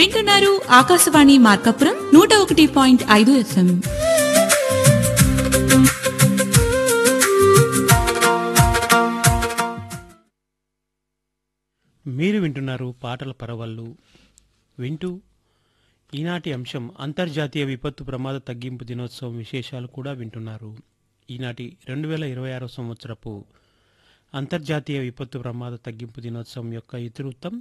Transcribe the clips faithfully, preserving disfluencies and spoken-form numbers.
వింటున్నారు ఆకాశవాణి మార్కాపురం నూట ఒకటి పాయింట్ ఐదు ఎఫ్ఎం. మీరు వింటున్నారు పాటల పరవళ్ళు. వింటూ ఈనాటి అంశం అంతర్జాతీయ విపత్తు ప్రమాద తగ్గింపు దినోత్సవం విశేషాలు కూడా వింటున్నారు. ఈనాటి రెండు వేల ఇరవై ఆరో సంవత్సరపు అంతర్జాతీయ విపత్తు ప్రమాద తగ్గింపు దినోత్సవం యొక్క ఇతివృత్తం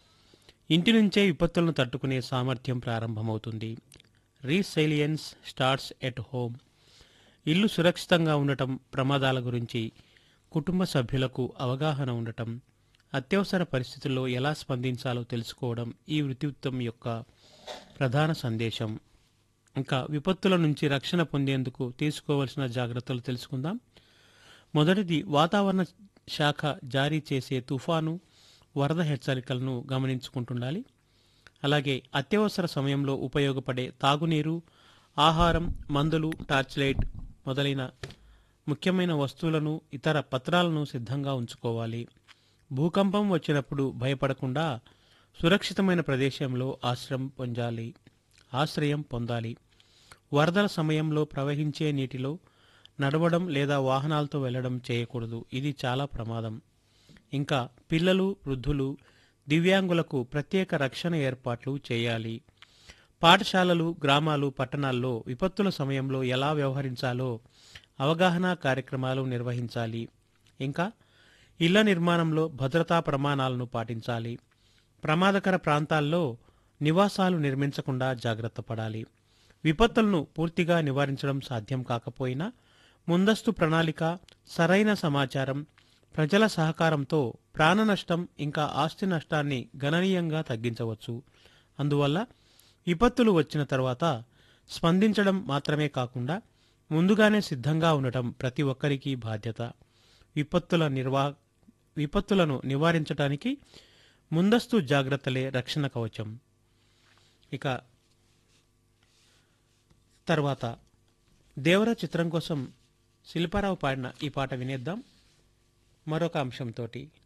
ఇంటి నుంచే విపత్తులను తట్టుకునే సామర్థ్యం ప్రారంభమవుతుంది. రీసైలియన్స్ స్టార్ట్స్ ఎట్ హోమ్. ఇల్లు సురక్షితంగా ఉండటం, ప్రమాదాల గురించి కుటుంబ సభ్యులకు అవగాహన ఉండటం, అత్యవసర పరిస్థితుల్లో ఎలా స్పందించాలో తెలుసుకోవడం ఈ ఇతివృత్తం యొక్క ప్రధాన సందేశం. ఇంకా విపత్తుల నుంచి రక్షణ పొందేందుకు తీసుకోవలసిన జాగ్రత్తలు తెలుసుకుందాం. మొదటిది, వాతావరణ శాఖ జారీ చేసే తుఫాను, వరద హెచ్చరికలను గమనించుకుంటుండాలి. అలాగే అత్యవసర సమయంలో ఉపయోగపడే తాగునీరు, ఆహారం, మందులు, టార్చ్ లైట్ మొదలైన ముఖ్యమైన వస్తువులను, ఇతర పత్రాలను సిద్ధంగా ఉంచుకోవాలి. భూకంపం వచ్చినప్పుడు భయపడకుండా సురక్షితమైన ప్రదేశంలో ఆశ్రయం పొందాలి ఆశ్రయం పొందాలి వరదల సమయంలో ప్రవహించే నీటిలో నడవడం లేదా వాహనాలతో వెళ్లడం చేయకూడదు. ఇది చాలా ప్రమాదం. ఇంకా పిల్లలు, వృద్ధులు, దివ్యాంగులకు ప్రత్యేక రక్షణ ఏర్పాట్లు చేయాలి. పాఠశాలలు, గ్రామాలు, పట్టణాల్లో విపత్తుల సమయంలో ఎలా వ్యవహరించాలో అవగాహన కార్యక్రమాలు నిర్వహించాలి. ఇంకా ఇళ్ల నిర్మాణంలో భద్రతా ప్రమాణాలను పాటించాలి. ప్రమాదకర ప్రాంతాల్లో నివాసాలు నిర్మించకుండా జాగ్రత్త పడాలి. విపత్తులను పూర్తిగా నివారించడం సాధ్యం కాకపోయినా ముందస్తు ప్రణాళిక, సరైన సమాచారం, ప్రజల సహకారంతో ప్రాణ నష్టం ఇంకా ఆస్తి నష్టాన్ని గణనీయంగా తగ్గించవచ్చు. అందువల్ల విపత్తులు వచ్చిన తర్వాత స్పందించడం మాత్రమే కాకుండా ముందుగానే సిద్ధంగా ఉండటం ప్రతి ఒక్కరికి బాధ్యత. విపత్తుల నిర్వా విపత్తులను నివారించడానికి ముందస్తు జాగ్రత్తలే రక్షణ కవచం. ఇక తర్వాత దేవర చిత్రం కోసం శిల్పారావు పాడిన ఈ పాట వినేద్దాం మరొక అంశంతోటి.